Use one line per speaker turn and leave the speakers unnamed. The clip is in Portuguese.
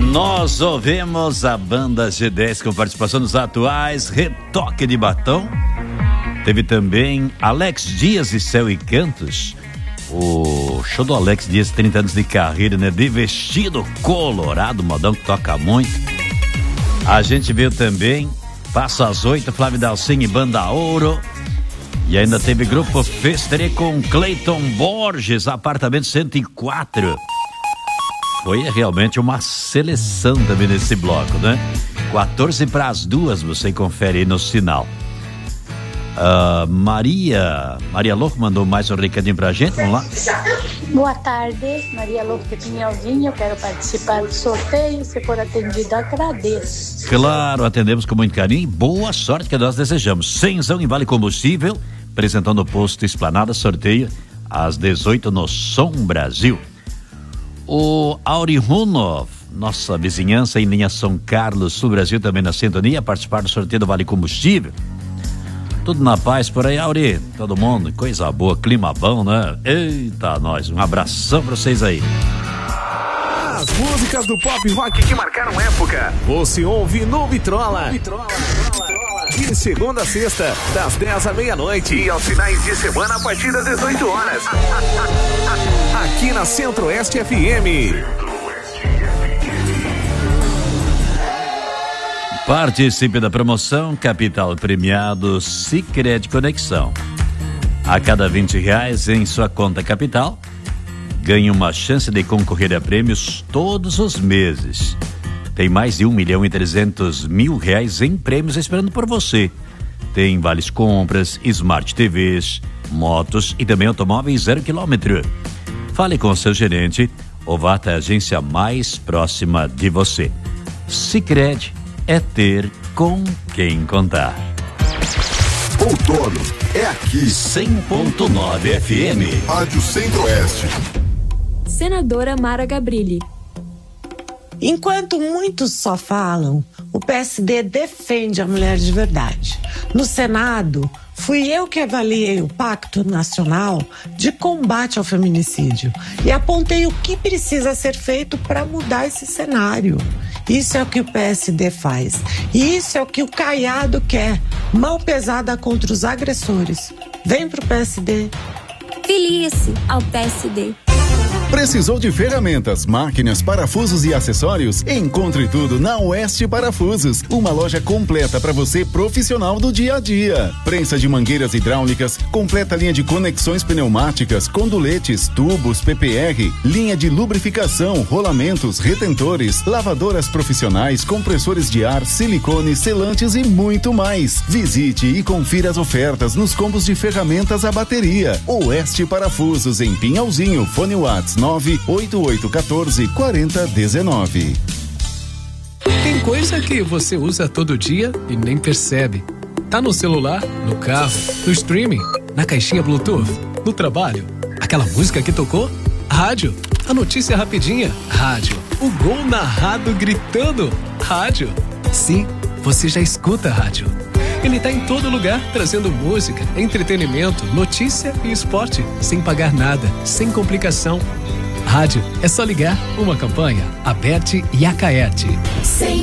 Nós ouvimos a banda G10 com participação dos atuais Retoque de Batom. Teve também Alex Dias e Céu e Cantos. O show do Alex Dias, 30 anos de carreira, né? De vestido colorado, modão que toca muito. A gente viu também Passo às 8, Flávio Dalcin e Banda Ouro. E ainda teve Grupo Festere com Cleiton Borges, Apartamento 104. Foi realmente uma seleção também nesse bloco, né? 14 para as 2, você confere aí no sinal. Maria Louco mandou mais um recadinho pra gente, vamos lá.
Boa tarde, Maria Louco de Pinhalzinho, eu quero participar do sorteio, se for atendido, agradeço.
Claro, atendemos com muito carinho e boa sorte que nós desejamos. Cenzão em Vale Combustível, apresentando o posto Esplanada, sorteio às 18 no Som Brasil. O Auri Runov, nossa vizinhança em linha São Carlos, Sul Brasil, também na sintonia, participar do sorteio do Vale Combustível. Tudo na paz por aí, Auri, todo mundo, coisa boa, clima bom, né? Eita, nós, um abração pra vocês aí.
As músicas do pop rock que marcaram época, você ouve no Vitrola. De segunda a sexta, das 10 à meia-noite e aos finais de semana a partir das 18 horas. Aqui na Centro-Oeste FM.
Participe da promoção Capital Premiado Sicredi Conexão. A cada R$20 em sua conta Capital, ganhe uma chance de concorrer a prêmios todos os meses. Tem mais de R$1.300.000 em prêmios esperando por você. Tem vales compras, Smart TVs, motos e também automóveis 0 km. Fale com o seu gerente ou vá até a agência mais próxima de você. Sicredi é ter com quem contar.
Outono é aqui.
100.9 FM.
Rádio Centro-Oeste.
Senadora Mara Gabrilli.
Enquanto muitos só falam, o PSD defende a mulher de verdade. No Senado, fui eu que avaliei o Pacto Nacional de Combate ao Feminicídio e apontei o que precisa ser feito para mudar esse cenário. Isso é o que o PSD faz. E isso é o que o Caiado quer. Mão pesada contra os agressores. Vem pro PSD.
Filie-se ao PSD.
Precisou de ferramentas, máquinas, parafusos e acessórios? Encontre tudo na Oeste Parafusos, uma loja completa para você profissional do dia a dia. Prensa de mangueiras hidráulicas, completa linha de conexões pneumáticas, conduletes, tubos, PPR, linha de lubrificação, rolamentos, retentores, lavadoras profissionais, compressores de ar, silicone, selantes e muito mais. Visite e confira as ofertas nos combos de ferramentas à bateria. Oeste Parafusos em Pinhalzinho, fone WhatsApp 988144019.
Tem coisa que você usa todo dia e nem percebe. Tá no celular, no carro, no streaming, na caixinha Bluetooth, no trabalho. Aquela música que tocou? Rádio. A notícia rapidinha? Rádio. O gol narrado gritando? Rádio. Sim, você já escuta a rádio. Ele tá em todo lugar, trazendo música, entretenimento, notícia e esporte, sem pagar nada, sem complicação. Rádio é só ligar. Uma campanha, Aberte e Acaerte.